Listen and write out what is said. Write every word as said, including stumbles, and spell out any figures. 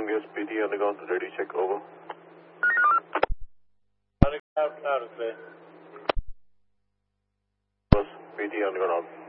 morning, yes, P T underground, ready, check, over. Loud, loud and clear. P T underground.